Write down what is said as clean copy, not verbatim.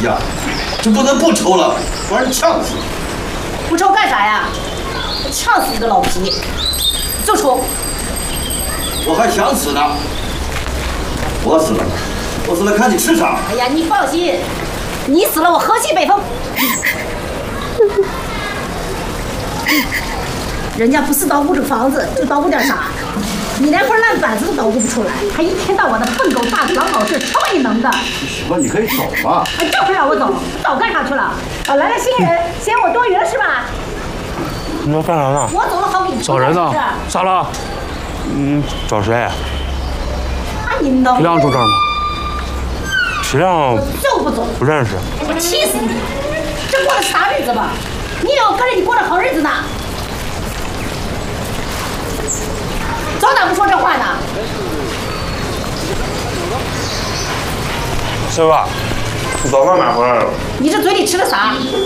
呀，这不能不抽了，不然呛死。 不抽干啥呀？呛死你个老皮！就抽。 我还想死呢。我死了，我死了看你吃啥。 哎呀，你放心，你死了我河西北风。人家不是捣鼓这房子，就捣鼓点啥？你连块烂板子都捣鼓不出来，还一天到晚的笨狗大狼狗是超你能的。 行了，你可以走了。 哎，就是让我走，早干啥去了？来了新人，嫌我多余了是吧？ 你要干啥呢？ 我走了好给你找人呢？咋了？找谁？ 啊，你能？ 皮亮住这儿吗？皮亮就不走， 不认识。 我气死你！这过的啥日子吧？你也要跟着你过的好日子呢。早咋不说这话呢？ 媳妇，你早饭买回来了。 你这嘴里吃的啥？